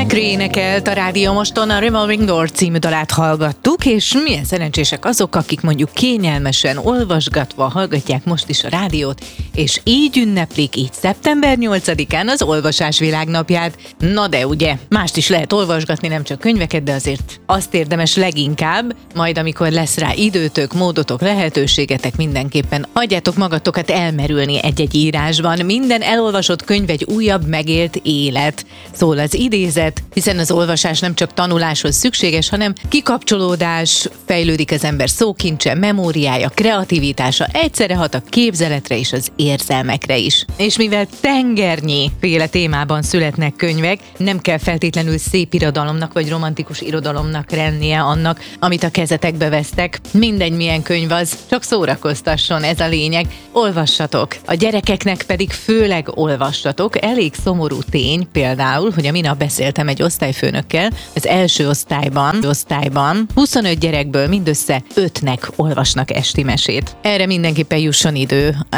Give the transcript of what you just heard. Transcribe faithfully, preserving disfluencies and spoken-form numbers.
McCree énekelt a Rádió Moston, a Revolving Door című dalát hallgattuk, és milyen szerencsések azok, akik mondjuk kényelmesen olvasgatva hallgatják most is a rádiót, és így ünneplik így szeptember nyolcadikán az Olvasás Világnapját. Na de ugye, mást is lehet olvasgatni, nem csak könyveket, de azért azt érdemes leginkább, majd amikor lesz rá időtök, módotok, lehetőségetek, mindenképpen adjátok magatokat elmerülni egy-egy írásban. Minden elolvasott könyv egy újabb megélt élet. Szól az idézet, hiszen az olvasás nem csak tanuláshoz szükséges, hanem kikapcsolódás, fejlődik az ember szókincse, memóriája, kreativitása, egyszerre hat a képzeletre és az érzelmekre is. És mivel tengernyi féle témában születnek könyvek, nem kell feltétlenül szép irodalomnak vagy romantikus irodalomnak lennie annak, amit a kezetekbe vesztek. Mindegy milyen könyv az, csak szórakoztasson, ez a lényeg. Olvassatok, a gyerekeknek pedig főleg olvassatok. Elég szomorú tény például, hogy a minap beszéltem egy osztályfőnökkel, az első osztályban, osztályban huszonöt gyerekből mindössze ötnek olvasnak esti mesét. Erre mindenképpen jusson idő